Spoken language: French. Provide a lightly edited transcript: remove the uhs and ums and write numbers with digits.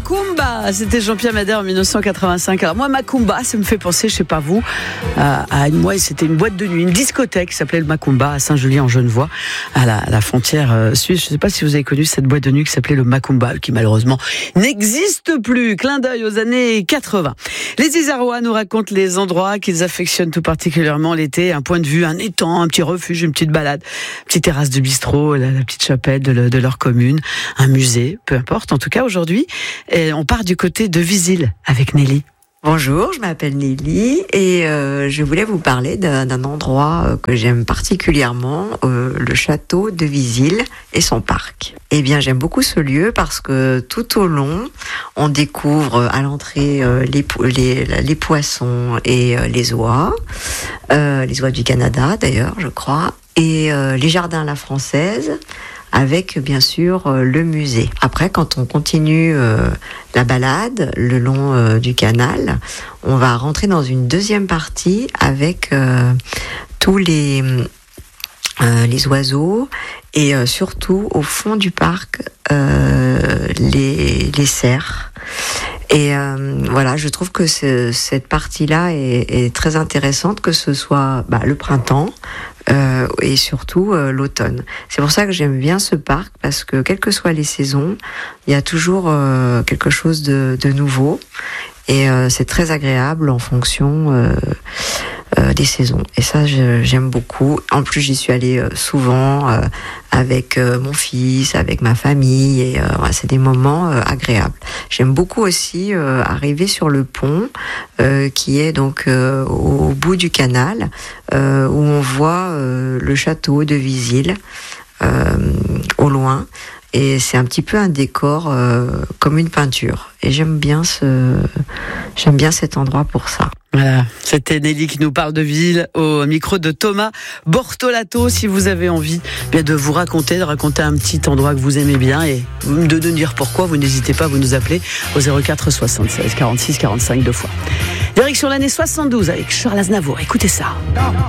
Macumba, c'était Jean-Pierre Madère en 1985. Alors moi, Macumba, ça me fait penser, je sais pas vous, c'était une boîte de nuit, une discothèque qui s'appelait le Macumba à Saint-Julien-en-Genevois, à la frontière suisse. Je sais pas si vous avez connu cette boîte de nuit qui s'appelait le Macumba, qui malheureusement n'existe plus. Clin d'œil aux années 80. Les Isarois nous racontent les endroits qu'ils affectionnent tout particulièrement l'été. Un point de vue, un étang, un petit refuge, une petite balade, une petite terrasse de bistrot, la petite chapelle de leur commune, un musée, peu importe. En tout cas, aujourd'hui, on part du côté de Visil avec Nelly. Bonjour, je m'appelle Nelly et je voulais vous parler d'un endroit que j'aime particulièrement, le château de Visil et son parc. Eh bien, j'aime beaucoup ce lieu parce que tout au long, on découvre à l'entrée les poissons et les oies du Canada d'ailleurs, je crois, et les jardins à la française, avec bien sûr le musée. Après, quand on continue la balade le long du canal, on va rentrer dans une deuxième partie avec tous les oiseaux et surtout au fond du parc les cerfs. Et voilà, je trouve que cette partie-là est très intéressante, que ce soit le printemps et surtout l'automne. C'est pour ça que j'aime bien ce parc, parce que quelles que soient les saisons, il y a toujours quelque chose de nouveau, et c'est très agréable en fonction des saisons. Et ça, j'aime beaucoup. En plus, j'y suis allée souvent avec mon fils, avec ma famille, et c'est des moments agréables. J'aime beaucoup aussi arriver sur le pont qui est donc au bout du canal, où on voit le château de Visil au loin. Et c'est un petit peu un décor comme une peinture. Et j'aime bien cet endroit pour ça. Voilà, c'était Nelly qui nous parle de Visil au micro de Thomas Bortolato. Si vous avez envie de vous raconter un petit endroit que vous aimez bien et de nous dire pourquoi, vous n'hésitez pas à vous nous appeler au 04 76 46 45 deux fois. Direction l'année 72 avec Charles Aznavour. Écoutez ça.